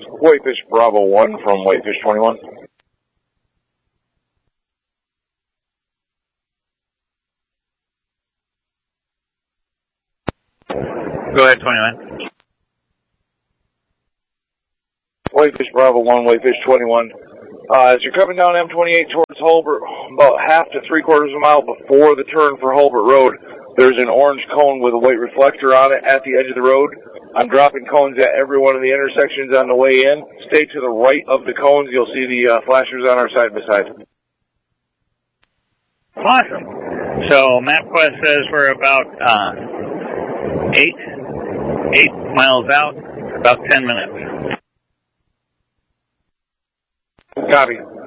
Whitefish Bravo 1 from Whitefish 21. Go ahead, 21. Whitefish Bravo 1, Whitefish 21. As you're coming down M28 towards Hulbert, about half to 3/4 of a mile before the turn for Hulbert Road, there's an orange cone with a white reflector on it at the edge of the road. I'm dropping cones at every one of the intersections on the way in. Stay to the right of the cones. You'll see the flashers on our side-by-side. Awesome. So MapQuest says we're about 8 miles out, about 10 minutes. Copy.